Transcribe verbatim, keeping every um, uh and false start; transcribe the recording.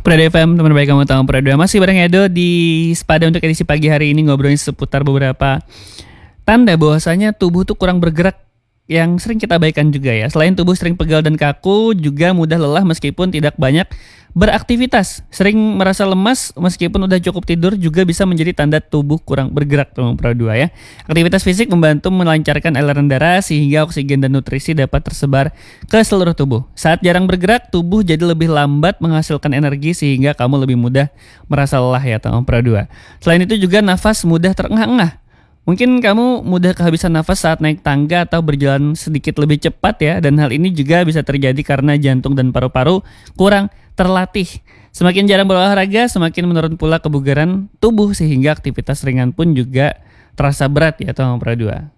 Prado F M, teman baik kamu tahu Prado masih bareng Edo di Spada untuk edisi pagi hari ini ngobrolin seputar beberapa tanda bahwasanya tubuh tuh kurang bergerak yang sering kita abaikan juga ya. Selain tubuh sering pegal dan kaku, juga mudah lelah meskipun tidak banyak beraktivitas. Sering merasa lemas meskipun udah cukup tidur juga bisa menjadi tanda tubuh kurang bergerak teman Prado ya. Aktivitas fisik membantu melancarkan aliran darah sehingga oksigen dan nutrisi dapat tersebar ke seluruh tubuh. Saat jarang bergerak, tubuh jadi lebih lambat menghasilkan energi sehingga kamu lebih mudah merasa lelah ya teman Prado. Selain itu juga nafas mudah terengah-engah. Mungkin kamu mudah kehabisan nafas saat naik tangga atau berjalan sedikit lebih cepat ya, dan hal ini juga bisa terjadi karena jantung dan paru-paru kurang terlatih. Semakin jarang berolahraga, semakin menurun pula kebugaran tubuh sehingga aktivitas ringan pun juga terasa berat ya teman Prado.